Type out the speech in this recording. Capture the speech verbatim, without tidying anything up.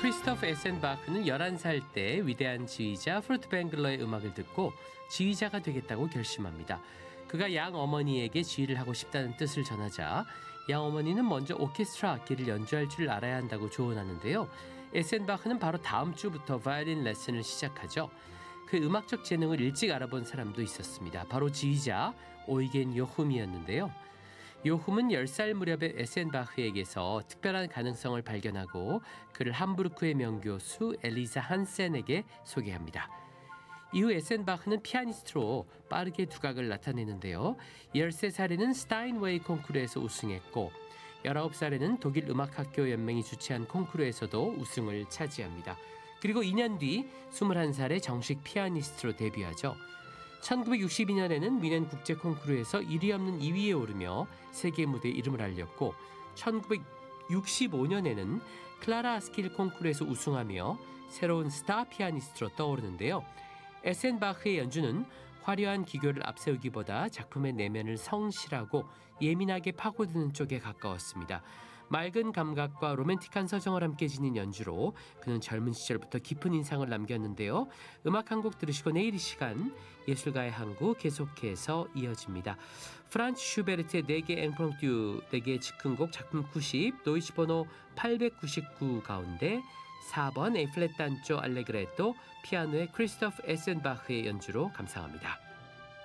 크리스토프 에센바흐는 열한 살 때 위대한 지휘자 프루트 뱅글러의 음악을 듣고 지휘자가 되겠다고 결심합니다. 그가 양 어머니에게 지휘를 하고 싶다는 뜻을 전하자 양 어머니는 먼저 오케스트라 악기를 연주할 줄 알아야 한다고 조언하는데요. 에센바흐는 바로 다음 주부터 바이올린 레슨을 시작하죠. 그 음악적 재능을 일찍 알아본 사람도 있었습니다. 바로 지휘자 오이겐 요흠이었는데요. 요흠은 열 살 무렵에 에센바흐에게서 특별한 가능성을 발견하고 그를 함부르크의 명교수 엘리자 한센에게 소개합니다. 이후 에센바흐는 피아니스트로 빠르게 두각을 나타내는데요. 열세 살에는 스타인웨이 콩쿠르에서 우승했고 열아홉 살에는 독일 음악학교 연맹이 주최한 콩쿠르에서도 우승을 차지합니다. 그리고 이 년 뒤 스물한 살에 정식 피아니스트로 데뷔하죠. 천구백육십이 년에는 뮌헨 국제 콩쿠르에서 일 위 없는 이 위에 오르며 세계 무대에 이름을 알렸고 천구백육십오 년에는 클라라 아스킬 콩쿠르에서 우승하며 새로운 스타 피아니스트로 떠오르는데요. 에센바흐의 연주는 화려한 기교를 앞세우기보다 작품의 내면을 성실하고 예민하게 파고드는 쪽에 가까웠습니다. 맑은 감각과 로맨틱한 서정을 함께 지닌 연주로 그는 젊은 시절부터 깊은 인상을 남겼는데요. 음악 한 곡 들으시고 내일 이 시간 예술가의 항구 계속해서 이어집니다. 프란츠 슈베르트의 네 개 앵프롱듀 네 개의 즉흥곡 작품 구십 노이즈 번호 팔백구십구 가운데 사 번 A 플랫 단조 알레그레토 피아노의 크리스토프 에센바흐의 연주로 감상합니다.